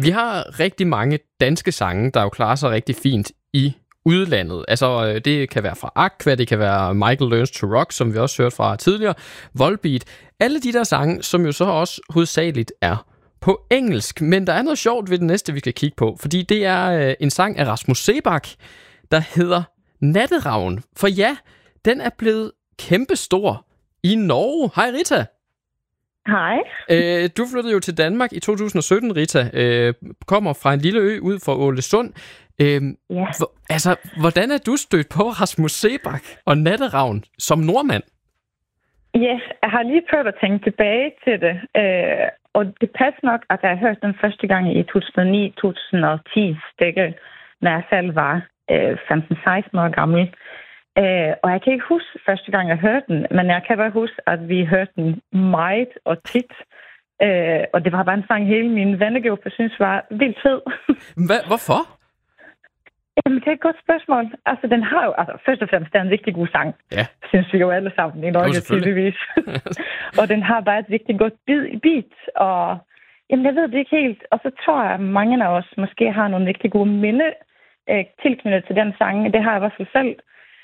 Vi har rigtig mange danske sange, der jo klarer sig rigtig fint i udlandet. Altså, det kan være fra Aqua, det kan være Michael Learns to Rock, som vi også hørte fra tidligere, Volbeat. Alle de der sange, som jo så også hovedsageligt er på engelsk. Men der er noget sjovt ved det næste, vi skal kigge på, fordi det er en sang af Rasmus Seebach, der hedder Natteravn. For ja, den er blevet kæmpestor i Norge. Hej Rita. Hej. Du flyttede jo til Danmark i 2017, Rita. Kommer fra en lille ø ud for Ålesund. Ja. Hvordan er du stødt på Rasmus Seebach og Natteravn som nordmand? Ja, jeg har lige prøvet at tænke tilbage til det. Og det passer nok, at jeg har hørt den første gang i 2009-2010 stykke, når jeg selv var 15-16 år gammel. Og jeg kan ikke huske første gang, jeg hørte den, men jeg kan bare huske, at vi hørte den meget og tit. Og det var bare en sang, hele min vennegruppe synes var vildt fed. Hvorfor? Jamen, det er et godt spørgsmål. Altså, den har jo... Altså, først og fremmest, det er en rigtig god sang. Ja. Synes vi jo alle sammen i Norge, tydeligvis. Og den har bare et rigtig godt beat. Og jamen, jeg ved det ikke helt. Og så tror jeg, at mange af os måske har nogle rigtig gode minde tilknyttet til den sang. Det har jeg i hvert fald selv.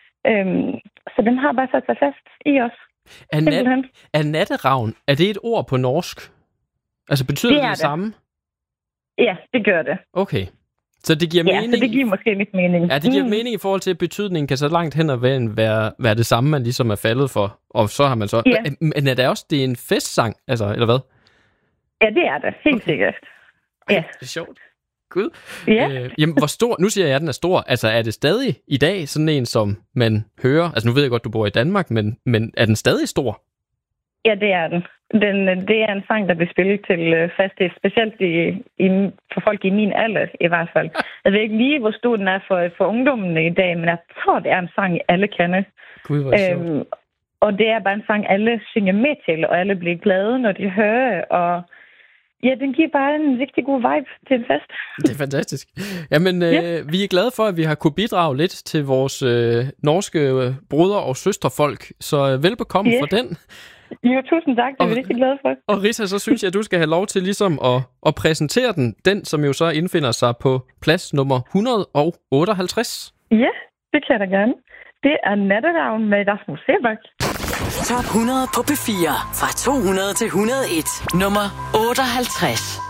Så den har bare sat sig fast i os. Er natteravn, er det et ord på norsk? Altså, betyder det samme? Ja, det gør det. Okay. Så det giver mening. Ja, så det giver måske lidt mening. Ja, det giver mening i forhold til, at betydningen kan så langt hen ad vejen være det samme, man ligesom er faldet for. Og så har man så... Ja. Men er det også det er en festsang, altså, eller hvad? Ja, det er det. Helt sikkert. Ja. Det er sjovt. Gud. Ja. Jamen, hvor stor... Nu siger jeg, at den er stor. Altså, er det stadig i dag sådan en, som man hører? Altså, nu ved jeg godt, du bor i Danmark, men er den stadig stor? Ja, det er den. Det er en sang, der bliver spillet til fest, specielt for folk i min alder i hvert fald. Jeg ved ikke lige, hvor stor den er for ungdommene i dag, men jeg tror, det er en sang, alle kender. Gud, hvor sjovt. Og det er bare en sang, alle synger med til, og alle bliver glade, når de hører. Og ja, den giver bare en rigtig god vibe til en fest. Det er fantastisk. Jamen, vi er glade for, at vi har kunne bidrage lidt til vores norske brødre- og søsterfolk. Så velbekomme for den. Jo, tusind tak. Det er vi rigtig glade for. Og Rita, så synes jeg, at du skal have lov til ligesom at præsentere den. Den, som jo så indfinder sig på plads nummer 158. Ja, det kan jeg da gerne. Det er Natteravn med Rasmus Seebach. Top 100 på P4. Fra 200 til 101. Nummer 58.